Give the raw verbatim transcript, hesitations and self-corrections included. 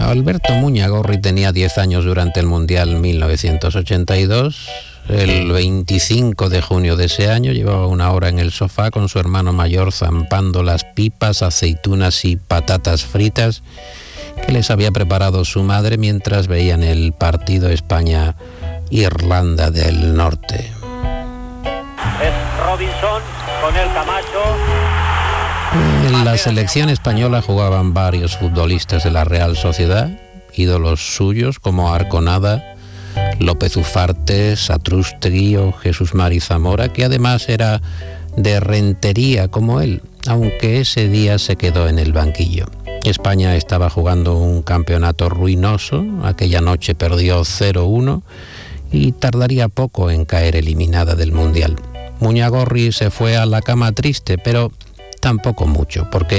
Alberto Muñagorri tenía diez años durante el Mundial mil novecientos ochenta y dos. El veinticinco de junio de ese año llevaba una hora en el sofá con su hermano mayor zampando las pipas, aceitunas y patatas fritas que les había preparado su madre mientras veían el partido España-Irlanda del Norte. Es Robinson con el Camacho. En la selección española jugaban varios futbolistas de la Real Sociedad, ídolos suyos como Arconada, López Ufarte, Satrústegui o Jesús Mari Zamora, que además era de Rentería como él, aunque ese día se quedó en el banquillo. España estaba jugando un campeonato ruinoso, aquella noche perdió cero uno y tardaría poco en caer eliminada del Mundial. Muñagorri se fue a la cama triste, pero tampoco mucho, porque